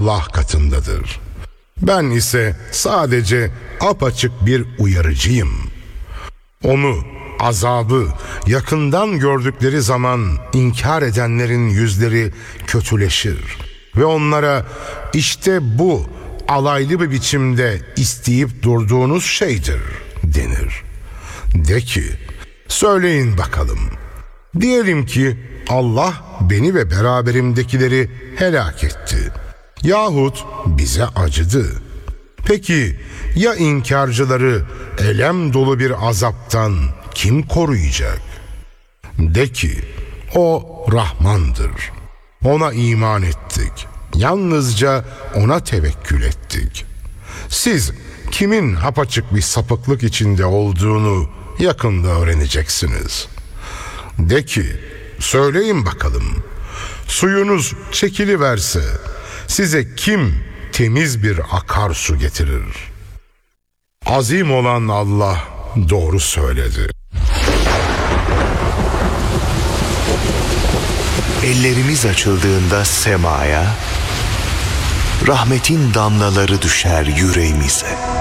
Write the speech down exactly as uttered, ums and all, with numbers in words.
Allah katındadır. Ben ise sadece apaçık bir uyarıcıyım. Onu, azabı yakından gördükleri zaman inkar edenlerin yüzleri kötüleşir ve onlara işte bu alaylı bir biçimde isteyip durduğunuz şeydir denir. De ki, söyleyin bakalım. Diyelim ki Allah beni ve beraberimdekileri helak etti. Yahut bize acıdı. Peki ya inkarcıları elem dolu bir azaptan kim koruyacak? De ki, o Rahmandır. Ona iman ettik. Yalnızca ona tevekkül ettik. Siz kimin apaçık bir sapıklık içinde olduğunu yakında öğreneceksiniz. De ki, söyleyin bakalım. Suyunuz çekiliverse size kim temiz bir akarsu getirir? Azim olan Allah doğru söyledi. Ellerimiz açıldığında semaya, rahmetin damlaları düşer yüreğimize.